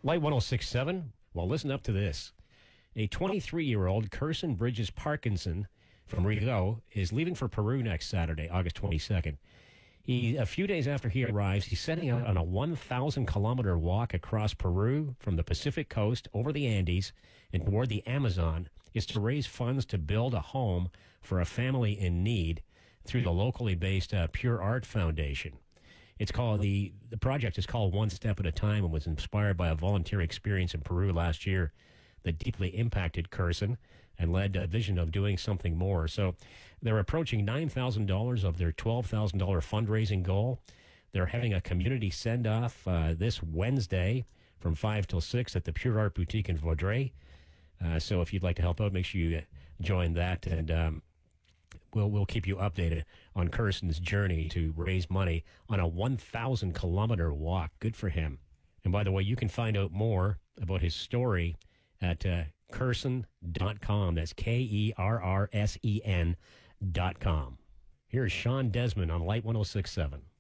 Light 106.7. Well, listen up to this. A 23-year-old Kirsten Bridges Parkinson from Rigo is leaving for Peru next Saturday, August 22nd. A few days after he arrives, he's setting out on a 1,000-kilometer walk across Peru from the Pacific coast over the Andes and toward the Amazon. Is to raise funds to build a home for a family in need through the locally based Pure Art Foundation. It's called the project is called One Step at a Time and was inspired by a volunteer experience in Peru last year that deeply impacted Kirsten and led to a vision of doing something more. So they're approaching $9,000 of their $12,000 fundraising goal. They're having a community send-off this Wednesday from 5 till 6 at the Pure Art Boutique in Vaudreuil. So if you'd like to help out, make sure you join that, and we'll keep you updated on Kirsten's journey to raise money on a 1,000-kilometer walk. Good for him. And by the way, you can find out more about his story at Kersen.com. That's KERRSEN.com. Here's Sean Desmond on Light 106.7.